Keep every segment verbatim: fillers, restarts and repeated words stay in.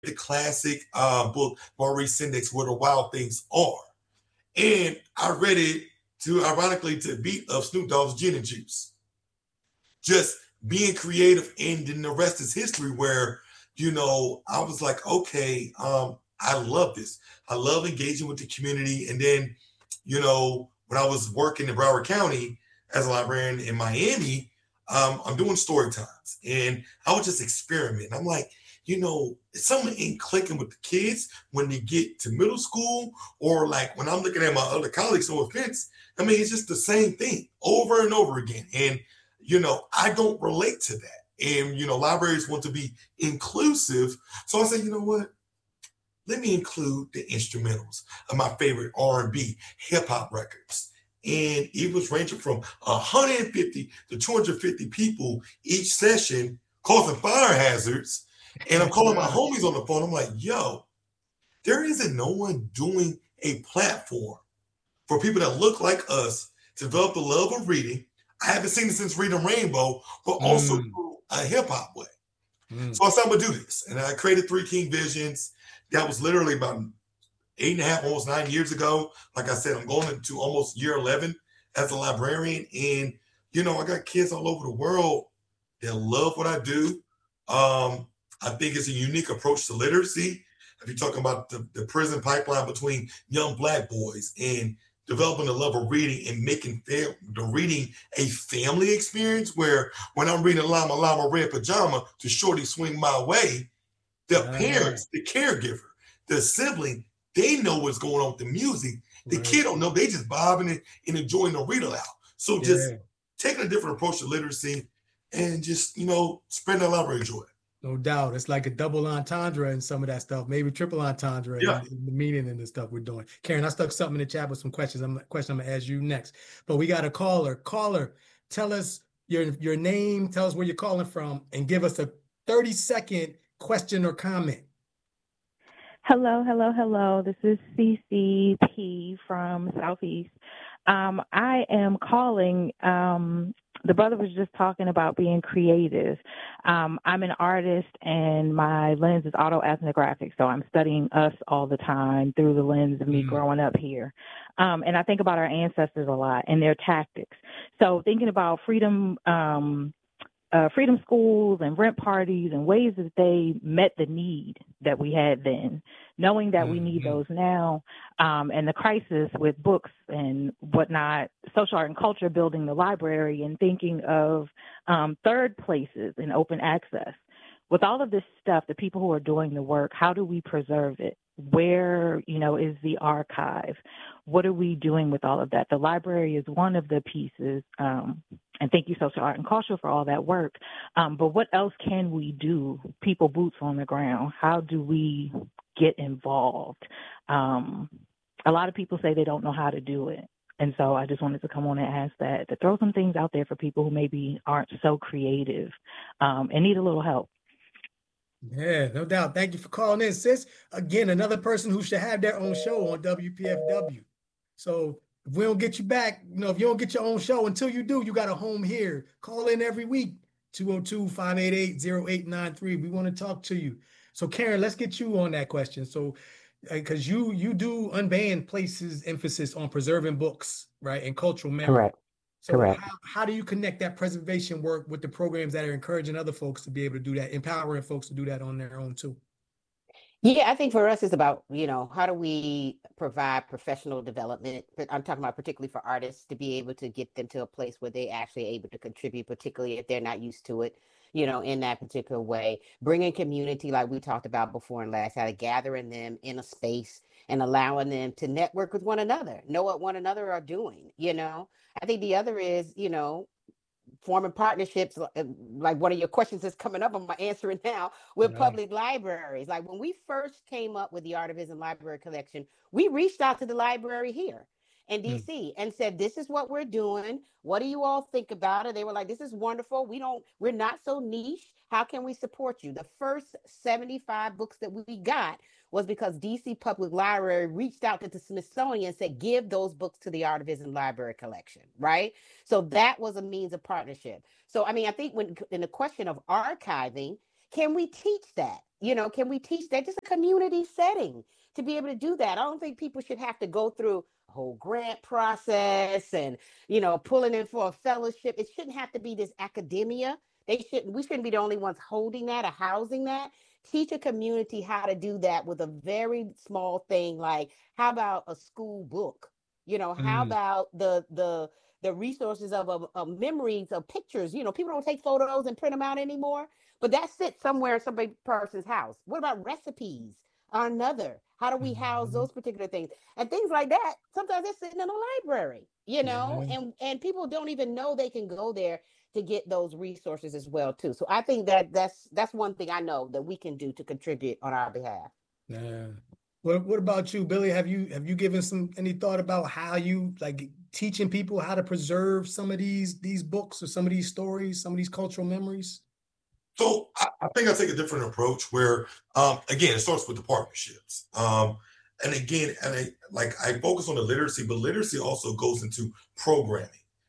the classic uh, book, Maurice Sendak, Where the Wild Things Are. And I read it to, ironically, to the beat of Snoop Dogg's Gin and Juice. Just being creative, and then the rest is history, where, you know, I was like, okay, um, I love this. I love engaging with the community. And then, you know, when I was working in Broward County as a librarian in Miami, um, I'm doing story times, and I would just experiment. I'm like, you know, something ain't clicking with the kids when they get to middle school, or like when I'm looking at my other colleagues, no offense. I mean, it's just the same thing over and over again. And, you know, I don't relate to that. And, you know, libraries want to be inclusive. So I said, you know what? Let me include the instrumentals of my favorite R and B hip hop records. And it was ranging from one hundred fifty to two hundred fifty people each session, causing fire hazards. And I'm calling my homies on the phone. I'm like, yo, there isn't no one doing a platform for people that look like us to develop the love of reading. I haven't seen it since Reading Rainbow, but also Mm. through a hip hop way. Mm. So I said, I'm gonna do this. And I created Three King Visions. That was literally about eight and a half, almost nine years ago. Like I said, I'm going into almost year eleven as a librarian. And, you know, I got kids all over the world that love what I do. Um, I think it's a unique approach to literacy. If you're talking about the, the prison pipeline between young Black boys and developing the love of reading and making fam- the reading a family experience, where when I'm reading Llama Llama Red Pajama to Shorty Swing My Way, the Ah. parents, the caregiver, the sibling, they know what's going on with the music. The Right. kid don't know. They just bobbing and, and enjoying the read aloud. So just Yeah. taking a different approach to literacy and just, you know, spreading that library joy. No doubt. It's like a double entendre in some of that stuff, maybe triple entendre Yeah. in, in the meaning and the stuff we're doing. Karen, I stuck something in the chat with some questions. I'm question I'm gonna ask you next. But we got a caller. Caller, tell us your your name, tell us where you're calling from, and give us a thirty second question or comment. Hello, hello, hello. This is C C P from Southeast. Um, I am calling. Um, the brother was just talking about being creative. Um, I'm an artist, and my lens is autoethnographic, so I'm studying us all the time through the lens of me Mm. growing up here. Um, and I think about our ancestors a lot and their tactics. So thinking about freedom, um, uh, freedom schools and rent parties and ways that they met the need that we had then, knowing that we need Mhm. those now, um, and the crisis with books and whatnot, social art and culture, building the library and thinking of um, third places in open access. With all of this stuff, the people who are doing the work, how do we preserve it? Where, you know, is the archive? What are we doing with all of that? The library is one of the pieces. Um, and thank you, Social Art and Culture, for all that work. Um, but what else can we do? People, boots on the ground. How do we get involved? Um, a lot of people say they don't know how to do it. And so I just wanted to come on and ask that, to throw some things out there for people who maybe aren't so creative um, and need a little help. Yeah, no doubt. Thank you for calling in, sis. Again, another person who should have their own show on W P F W. So if we don't get you back, you know, if you don't get your own show, until you do, you got a home here. Call in every week, two oh two, five eight eight, oh eight nine three. We want to talk to you. So Karen, let's get you on that question. So because you you do Unbanned places emphasis on preserving books, right, and cultural memory. Correct. So Correct. how, how do you connect that preservation work with the programs that are encouraging other folks to be able to do that, empowering folks to do that on their own too? Yeah, I think for us it's about, you know, how do we provide professional development? But I'm talking about particularly for artists, to be able to get them to a place where they actually able to contribute, particularly if they're not used to it, you know, in that particular way. Bringing community, like we talked about before and last, how to gathering them in a space and allowing them to network with one another, know what one another are doing, you know. I think the other is, you know, forming partnerships, like one of your questions is coming up, I'm answering now, with Right. public libraries. Like when we first came up with the Artivism Library Collection, we reached out to the library here in D C and said, this is what we're doing. What do you all think about it? They were like, this is wonderful. We don't, we're not so niche. How can we support you? The first seventy-five books that we got was because D C Public Library reached out to the Smithsonian and said, give those books to the Artivism Library Collection, right? So that was a means of partnership. So, I mean, I think when in the question of archiving, can we teach that? You know, can we teach that? Just a community setting to be able to do that. I don't think people should have to go through a whole grant process and, you know, pulling in for a fellowship. It shouldn't have to be this academia. They shouldn't, we shouldn't be the only ones holding that or housing that. Teach a community how to do that with a very small thing. Like, how about a school book? You know, how mm. about the, the, the resources of, of, of memories of pictures? You know, people don't take photos and print them out anymore, but that sits somewhere in some person's house. What about recipes? Another, how do we house mm-hmm. those particular things? And things like that, sometimes they're sitting in a library, you know, yeah. and, and people don't even know they can go there to get those resources as well, too. So I think that that's that's one thing I know that we can do to contribute on our behalf. Yeah. What What about you, Billy? Have you have you given some any thought about how you like teaching people how to preserve some of these these books or some of these stories, some of these cultural memories? So I, I think I take a different approach where, um, again, it starts with the partnerships. Um, and again, and I, like I focus on the literacy, but literacy also goes into programming.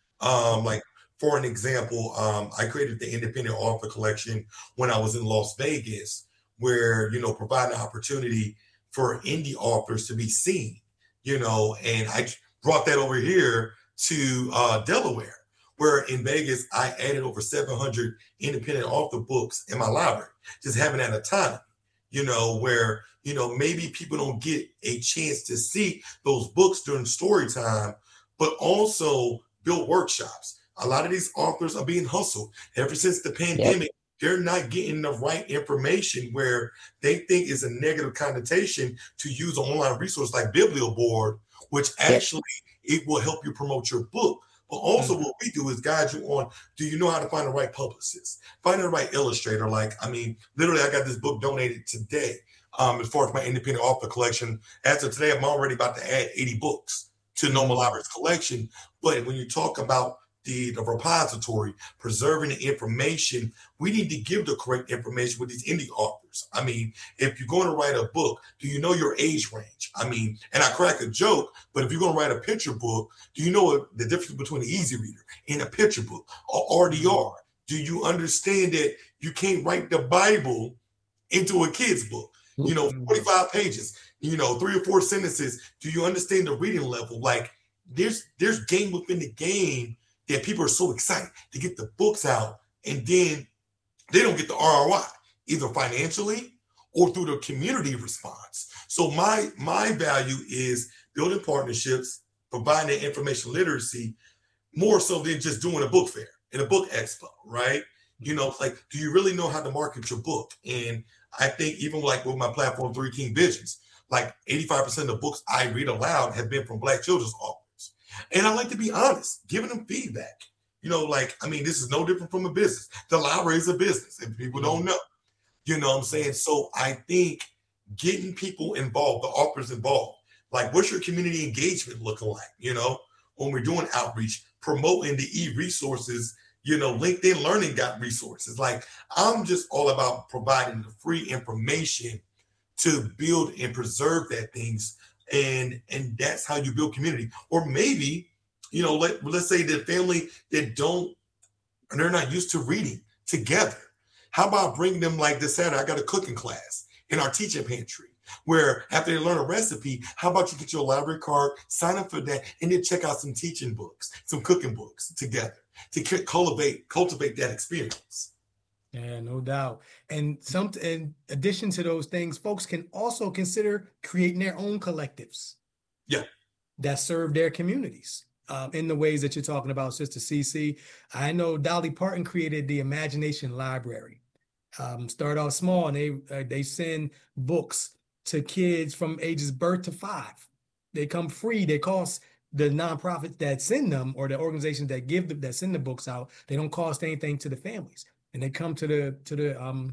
Um, like, for an example, um, I created the Independent Author Collection when I was in Las Vegas, where, you know, provide an opportunity for indie authors to be seen, you know, and I brought that over here to uh, Delaware, where in Vegas, I added over seven hundred independent author books in my library, just having at a time, you know, where, you know, maybe people don't get a chance to see those books during story time, but also build workshops. A lot of these authors are being hustled ever since the pandemic. Yep. They're not getting the right information where they think is a negative connotation to use an online resource like Biblioboard, which actually yep. it will help you promote your book. But also mm-hmm. what we do is guide you on, do you know how to find the right publicist? Find the right illustrator. Like, I mean, literally, I got this book donated today um, as far as my independent author collection. As of today, I'm already about to add eighty books to Noma Library's collection. But when you talk about the, the repository, preserving the information, we need to give the correct information with these indie authors. I mean, if you're going to write a book, do you know your age range? I mean, and I crack a joke, but if you're going to write a picture book, do you know the difference between an easy reader and a picture book or R D R? Do you understand that you can't write the Bible into a kid's book? You know, forty-five pages, you know, three or four sentences. Do you understand the reading level? Like, there's there's game within the game that people are so excited to get the books out, and then they don't get the R O I, either financially or through the community response. So my my value is building partnerships, providing that information literacy, more so than just doing a book fair and a book expo, right? You know, like, do you really know how to market your book? And I think even like with my platform, Three King Visions, like eighty-five percent of the books I read aloud have been from Black children's authors. And I like to be honest, giving them feedback. You know, like, I mean, this is no different from a business. The library is a business, and people don't know. You know what I'm saying? So I think getting people involved, the authors involved, like, what's your community engagement looking like? You know, when we're doing outreach, promoting the e-resources, you know, LinkedIn Learning got resources. Like, I'm just all about providing the free information to build and preserve that things. And and that's how you build community. Or maybe, you know, let, let's say the family that don't, they're not used to reading together. How about bringing them, like this Saturday, I got a cooking class in our teaching pantry, where after they learn a recipe, how about you get your library card, sign up for that, and then check out some teaching books, some cooking books together to cultivate, cultivate that experience. Yeah, no doubt. And some, in addition to those things, folks can also consider creating their own collectives. Yeah. That serve their communities um, in the ways that you're talking about, Sister Cece. I know Dolly Parton created the Imagination Library. Um, start off small, and they uh, they send books to kids from ages birth to five. They come free. They cost the nonprofits that send them, or the organizations that give them, that send the books out. They don't cost anything to the families. And they come to the to the um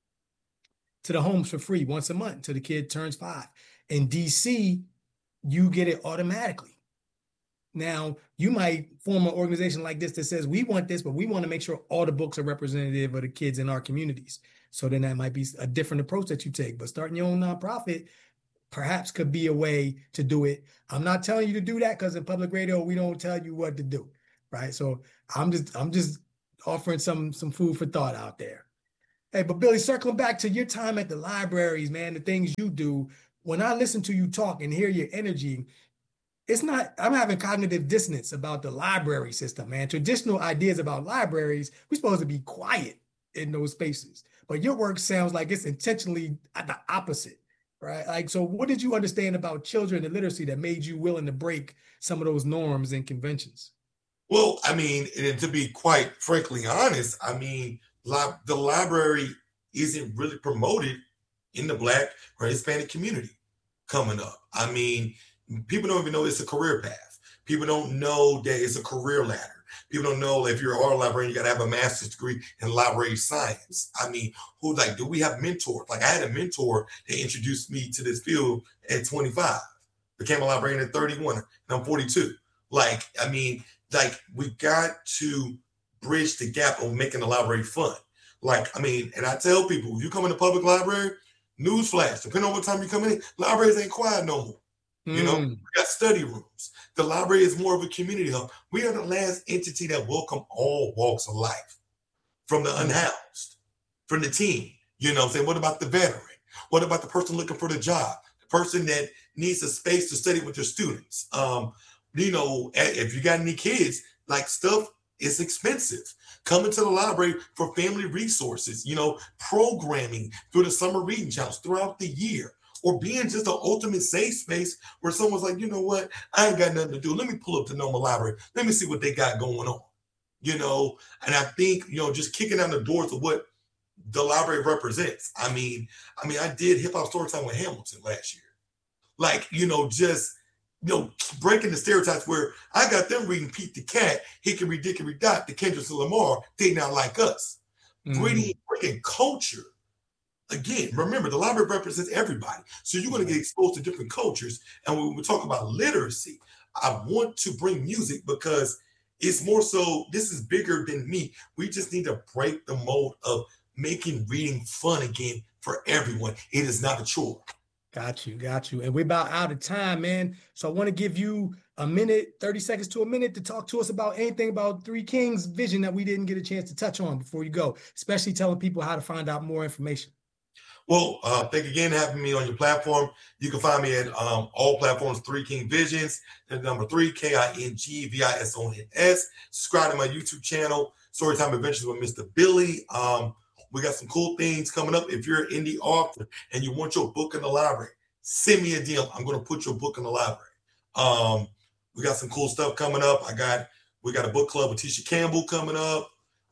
to the homes for free once a month until the kid turns five. In D C, you get it automatically. Now, you might form an organization like this that says, we want this, but we want to make sure all the books are representative of the kids in our communities. So then that might be a different approach that you take. But starting your own nonprofit perhaps could be a way to do it. I'm not telling you to do that, because in public radio, we don't tell you what to do, right? So I'm just I'm just offering some some food for thought out there. Hey, but Billy, circling back to your time at the libraries, man, the things you do, when I listen to you talk and hear your energy, it's not, I'm having cognitive dissonance about the library system, man. Traditional ideas about libraries, we're supposed to be quiet in those spaces. But your work sounds like it's intentionally the opposite, right? Like, so what did you understand about children and literacy that made you willing to break some of those norms and conventions? Well, I mean, and to be quite frankly honest, I mean, li- the library isn't really promoted in the Black or Hispanic community coming up. I mean, people don't even know it's a career path. People don't know that it's a career ladder. People don't know if you're an art librarian, you got to have a master's degree in library science. I mean, who like, do we have mentors? Like I had a mentor that introduced me to this field at twenty-five, became a librarian at thirty-one, and I'm forty-two. Like, I mean, like we got to bridge the gap of making the library fun. Like, I mean, and I tell people, if you come in the public library, newsflash, depending on what time you come in, libraries ain't quiet no more. You know, Mm. we got study rooms. The library is more of a community hub. We are the last entity that welcome all walks of life, from the unhoused, from the teen. You know what I'm saying? What about the veteran? What about the person looking for the job? The person that needs a space to study with their students? Um, you know, if you got any kids, like stuff is expensive. Coming to the library for family resources, you know, programming through the summer reading challenge throughout the year, or being just an ultimate safe space where someone's like, you know what, I ain't got nothing to do. Let me pull up to Noma Library. Let me see what they got going on. You know, and I think, you know, just kicking down the doors of what the library represents. I mean, I mean, I did hip hop story time with Hamilton last year. Like, you know, just, you know, breaking the stereotypes where I got them reading Pete the Cat, Hickory Dickory Dock, the Kendrick Lamar, They Not Like Us. Mm. Bringing, bringing culture. Again, remember, the library represents everybody. So you're going to get exposed to different cultures. And when we talk about literacy, I want to bring music because it's more so, this is bigger than me. We just need to break the mold of making reading fun again for everyone. It is not a chore. Got you, got you. And we're about out of time, man. So I want to give you a minute, thirty seconds to a minute to talk to us about anything about Three Kings vision that we didn't get a chance to touch on before you go, especially telling people how to find out more information. Well, uh, thank you again for having me on your platform. You can find me at um, all platforms, Three King Visions, the number three, K I N G V I S O N S. Subscribe to my YouTube channel, Storytime Adventures with Mister Billy. Um, we got some cool things coming up. If you're an indie author and you want your book in the library, send me a D M. I'm going to put your book in the library. Um, we got some cool stuff coming up. I got, we got a book club with Tisha Campbell coming up.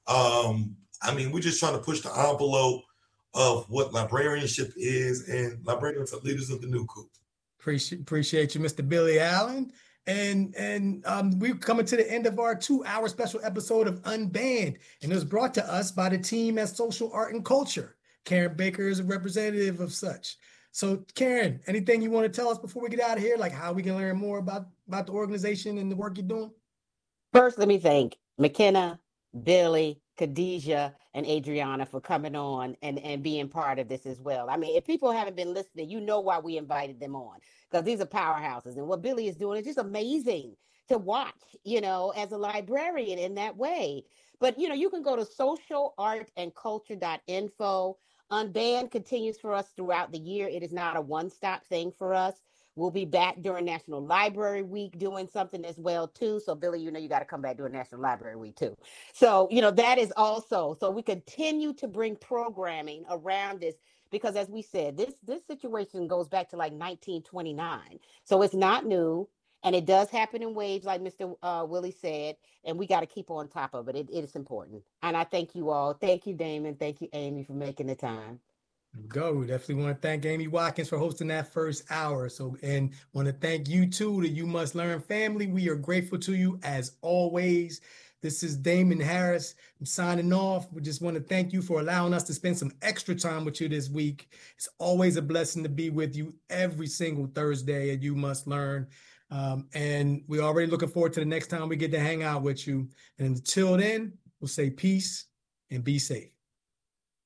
Um, I mean, we're just trying to push the envelope of what librarianship is, and librarians are leaders of the new coup. Appreciate, appreciate you, Mister Billy Allen. And and um, we're coming to the end of our two-hour special episode of Unbanned, and it was brought to us by the team at Social Art and Culture. Karen Baker is a representative of such. So, Karen, anything you want to tell us before we get out of here, like how we can learn more about, about the organization and the work you're doing? First, let me thank McKenna, Billy, Khadijah, and Adriana for coming on and, and being part of this as well. I mean, if people haven't been listening, you know why we invited them on, because these are powerhouses. And what Billy is doing is just amazing to watch, you know, as a librarian in that way. But, you know, you can go to social art and culture dot info. Unbanned continues for us throughout the year. It is not a one-stop thing for us. We'll be back during National Library Week doing something as well, too. So, Billy, you know, you got to come back during National Library Week, too. So, you know, that is also, so we continue to bring programming around this because, as we said, this this situation goes back to like nineteen twenty-nine. So it's not new, and it does happen in waves, like Mister Uh, Willie said, and we got to keep on top of it. It, it is important. And I thank you all. Thank you, Damon. Thank you, Amy, for making the time. Go. We definitely want to thank Amy Watkins for hosting that first hour. So, and want to thank you too, the You Must Learn family. We are grateful to you as always. This is Damon Harris. I'm signing off. We just want to thank you for allowing us to spend some extra time with you this week. It's always a blessing to be with you every single Thursday at You Must Learn. Um, and we're already looking forward to the next time we get to hang out with you. And until then, we'll say peace and be safe.